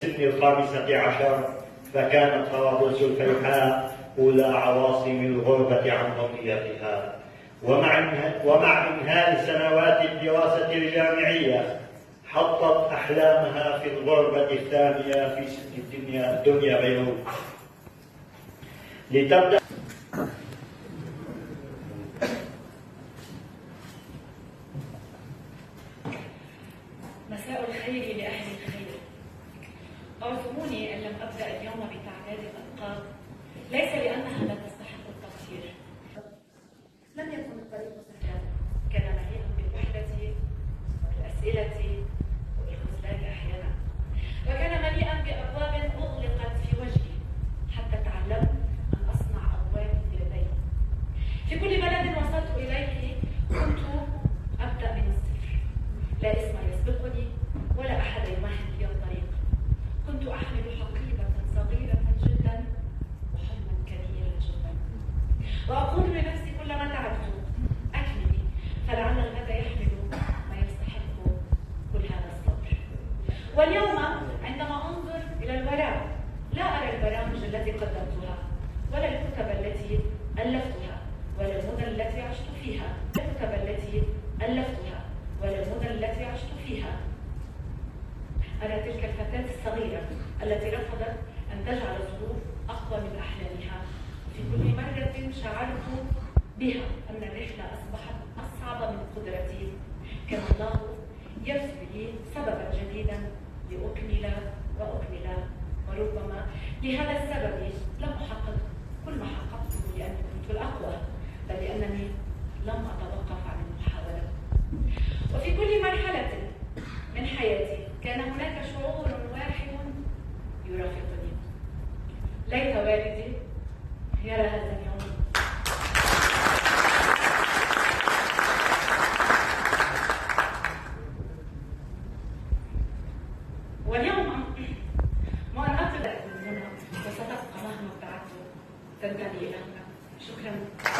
السن 15 فكانت طرابلس الفيحاء أولى عواصم الغربة عن وطنيتها. ومع إنهاء سنوات الدراسة الجامعية حطت أحلامها في الغربة الثانية في الدنيا بيروت لتبدأ مساء الخير لأهل الخير. اعذروني إن لم أبدأ اليوم بتعداد الألقاب، ليس لأنها لا تستحق التقدير. لم يكن الطريق سهلا، كان مليئا بالوحدة والأسئلة والخذلان أحيانا، وكان مليئا بأبواب أغلقت في وجهي حتى تعلمت أن أصنع أبواب بيدي. في كل بلد وصلت إليه كنت أبدأ من الصفر، لا اسم يسبقني ولا أحد يمهد لي الطريق. كنت أحمل حقيبة صغيرة جدا وحلما كبيرا جدا، وأقول لنفسي كلما تعبت أكملي، فلعل الغد يحمل ما يستحق كل هذا الصبر. واليوم عندما أنظر إلى الوراء لا أرى البرامج التي قدمتها ولا الكتب التي ألفتها ولا المدن التي عشت فيها، ولا المدن التي عشت فيها. أنا تلك الفتاة الصغيرة التي رفضت أن تجعل الظروف أقوى من أحلامها. في كل مرة شعرت بها أن الرحلة أصبحت أصعب من قدرتي. كان الله يرسل لي سببا جديدا لأكمل وأكمل، وربما لهذا السبب لم أحقق كل ما حققته لأني كنت الأقوى، بل لأنني لم أتوقف عن المحاولة. وفي كل مرحلة من حياتي كان هناك شعور واحد يرافقني. ليت والدي يرى هذا اليوم. واليوم وأنا أطلع من هنا وستبقى مهما ابتعدت تنتمي إلى هنا. شكرا.